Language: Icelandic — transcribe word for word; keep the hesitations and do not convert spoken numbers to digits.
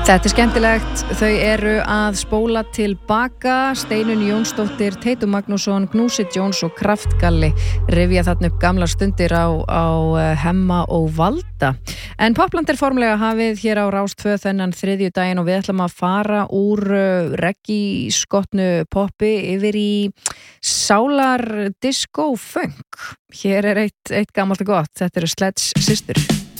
Þetta er skemmtilegt, þau eru að spóla tilbaka, Steinunn Jónsdóttir, Teitur Magnússon, Gnúsi Jones og Kraftgalli rifja þarna upp gamlar stundir á, á Hemma og Valda. En Popland er formlega hafið hér á Rás tvö þennan þriðju daginn og við ætlum að fara úr reggae skotnu poppi yfir í sálar disco funk. Hér er eitt, eitt gamalt og gott, þetta eru Sledge Sister.